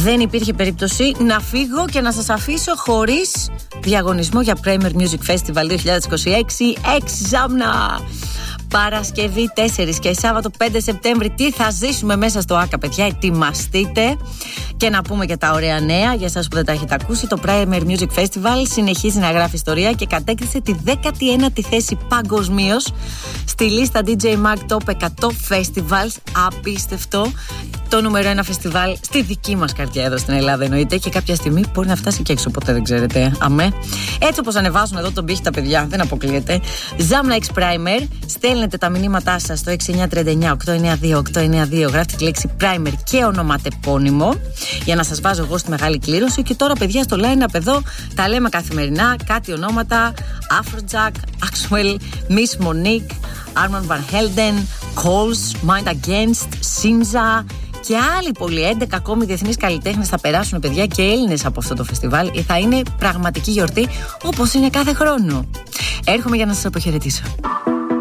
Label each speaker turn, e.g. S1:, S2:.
S1: δεν υπήρχε περίπτωση να φύγω και να σας αφήσω χωρίς διαγωνισμό για Primer Music Festival 2026. 6 Ζάμνα! Παρασκευή 4 και Σάββατο 5 Σεπτέμβρη. Τι θα ζήσουμε μέσα στο ΆΚΑ, παιδιά? Ετοιμαστείτε. Και να πούμε και τα ωραία νέα για εσάς που δεν τα έχετε ακούσει. Το Primer Music Festival συνεχίζει να γράφει ιστορία και κατέκτησε τη 19η θέση παγκοσμίως στη λίστα DJ Mag Top 100 Festivals. Απίστευτο. Το νούμερο 1 φεστιβάλ στη δική μας καρδιά εδώ στην Ελλάδα, εννοείται. Και κάποια στιγμή μπορεί να φτάσει και έξω, ποτέ δεν ξέρετε. Αμέ. Έτσι όπως ανεβάζουν εδώ τον πύχη τα παιδιά, δεν αποκλείεται. Ζάμνα X Primer. Στέλνετε τα μηνύματά σας στο 6939-892-892. Γράφτε τη λέξη Primer και ονοματεπώνυμο για να σας βάζω εγώ στη μεγάλη κλήρωση. Και τώρα, παιδιά, στο line-up εδώ τα λέμε καθημερινά. Κάτι ονόματα: Afrojack, Axwell, Miss Monique, Armand Van Helden, Coles, Mind Against, Simza και άλλοι πολλοί. 11 ακόμη διεθνείς καλλιτέχνες θα περάσουν, παιδιά, και Έλληνες από αυτό το φεστιβάλ. Θα είναι πραγματική γιορτή, όπως είναι κάθε χρόνο. Έρχομαι για να σας αποχαιρετήσω.